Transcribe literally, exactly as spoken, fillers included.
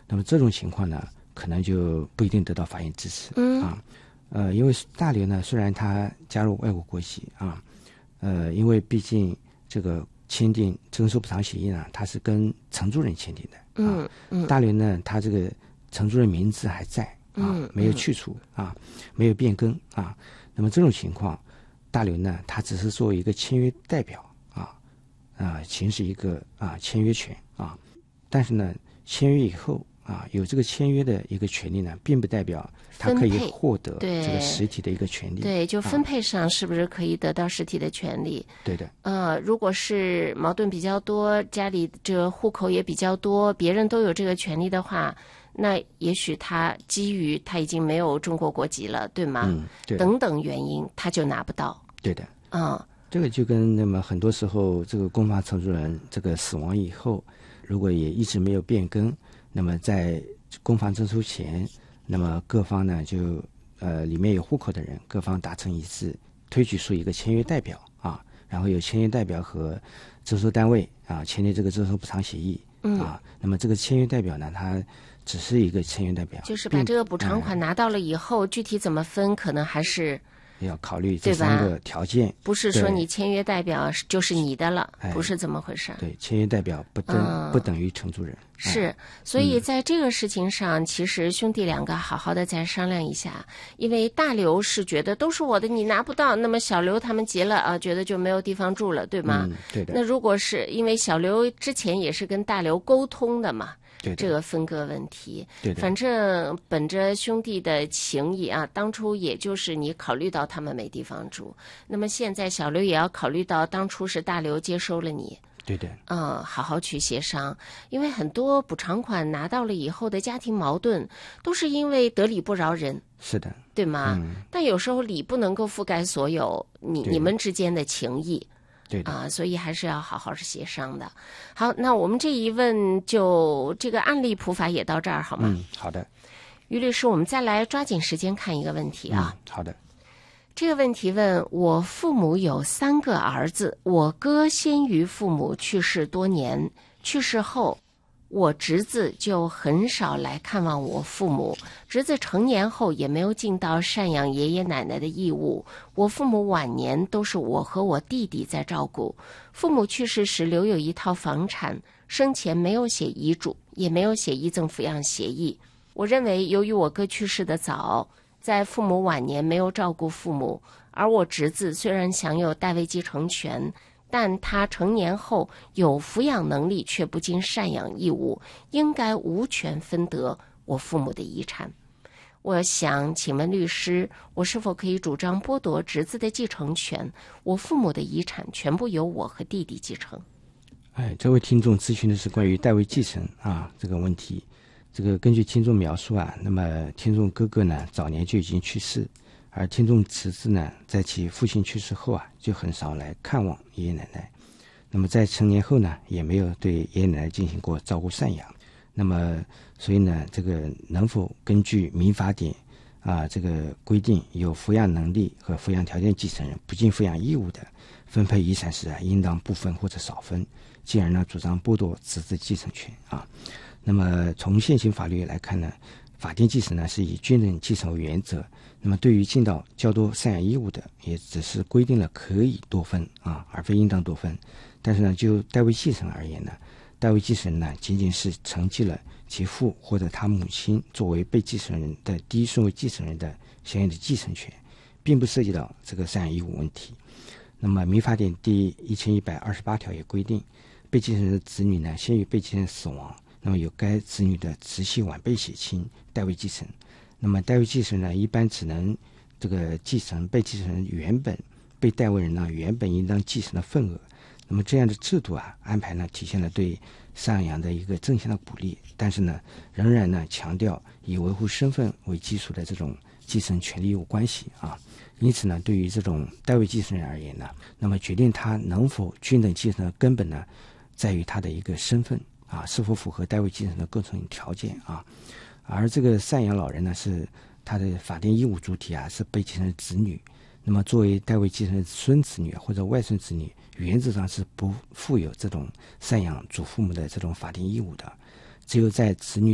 那么这种情况呢，可能就不一定得到法院支持。 嗯啊，呃，因为大刘呢，虽然他加入外国国籍啊，呃，因为毕竟这个签订征收补偿协议呢，他是跟承租人签订的。 嗯嗯， 大刘呢，他这个承租人名字还在啊， 嗯没有去除啊，没有变更啊。那么这种情况，大刘呢，他只是作为一个签约代表啊啊，行使一个啊签约权啊。但是呢，签约以后啊，有这个签约的一个权利呢，并不代表他可以分配获得对这个实体的一个权利。 对，就分啊配上是不是可以得到实体的权利？ 对的， 呃，如果是矛盾比较多，家里这个户口也比较多，别人都有这个权利的话，那也许他基于他已经没有中国国籍了，对吗？ 嗯，对的， 等等原因，他就拿不到。 对的。 嗯这个就跟那么很多时候这个公房承租人这个死亡以后，如果也一直没有变更，那么在公房征收前，那么各方呢就呃里面有户口的人，各方达成一致，推举出一个签约代表啊，然后由签约代表和征收单位啊签订这个征收补偿协议啊。那么这个签约代表呢，他只是一个签约代表， 就是把并这个补偿款拿到了以后，具体怎么分，可能还是要考虑这对吧三个条件。 不是说对你签约代表是就是你的了， 哎不是这么回事。 对，签约代表不等、 嗯不等于承租人。 是，所以在这个事情上，其实兄弟两个好好的再商量一下，因为大刘是觉得都是我的，你拿不到，那么小刘他们急了啊，觉得就没有地方住了，对吗？ 嗯，对的， 那如果是因为小刘之前也是跟大刘沟通的嘛， 对的， 这个分割问题， 对的， 反正本着兄弟的情谊啊，当初也就是你考虑到他们没地方住，那么现在小刘也要考虑到当初是大刘接收了你。 对的， 嗯，好好去协商，因为很多补偿款拿到了以后的家庭矛盾，都是因为得理不饶人， 是的， 对吗？ 嗯， 但有时候理不能够覆盖所有你对你们之间的情谊对的， 啊，所以还是要好好是协商的。好，那我们这一问就这个案例普法也到这儿好吗？ 嗯，好的， 于律师，我们再来抓紧时间看一个问题啊。 嗯，好的， 这个问题问我父母有三个儿子，我哥先于父母去世多年，去世后我侄子就很少来看望我父母，侄子成年后也没有尽到赡养爷爷奶奶的义务，我父母晚年都是我和我弟弟在照顾。父母去世时留有一套房产，生前没有写遗嘱，也没有写遗赠抚养协议。我认为由于我哥去世的早，在父母晚年没有照顾父母，而我侄子虽然享有代位继承权，但他成年后有抚养能力却不尽赡养义务，应该无权分得我父母的遗产。我想请问律师，我是否可以主张剥夺侄子的继承权，我父母的遗产全部由我和弟弟继承？ 哎，这位听众咨询的是关于代位继承啊这个问题。这个根据听众描述啊，那么听众哥哥呢早年就已经去世，而听众侄子呢在其父亲去世后啊，就很少来看望爷爷奶奶。那么在成年后呢，也没有对爷爷奶奶进行过照顾赡养。那么所以呢，这个能否根据民法典啊这个规定，有抚养能力和抚养条件继承人不尽抚养义务的，分配遗产时啊，应当不分或者少分，进而呢主张剥夺侄子继承权啊。那么从现行法律来看呢，法定继承呢是以均等继承为原则。那么对于尽到较多赡养义务的，也只是规定了可以多分啊，而非应当多分。但是呢，就代位继承而言呢，代位继承人呢仅仅是承继了其父或者他母亲作为被继承人的第一顺位继承人的相应的继承权，并不涉及到这个赡养义务问题。那么民法典第一千一百二十八条也规定，被继承人的子女呢，先于被继承人死亡，那么由该子女的直系晚辈血亲代位继承。那么代位继承呢，一般只能这个继承被继承人原本被代位人呢原本应当继承的份额。那么这样的制度啊安排呢，体现了对赡养的一个正向的鼓励，但是呢，仍然呢强调以维护身份为基础的这种继承权利义务关系啊。因此呢，对于这种代位继承人而言呢，那么决定他能否均等继承的根本呢，在于他的一个身份啊，是否符合代位继承的构成条件啊。而这个赡养老人呢，是他的法定义务主体啊，是被继承人子女。那么作为代位继承人孙子女或者外孙子女，原则上是不负有这种赡养祖父母的这种法定义务的。只有在子女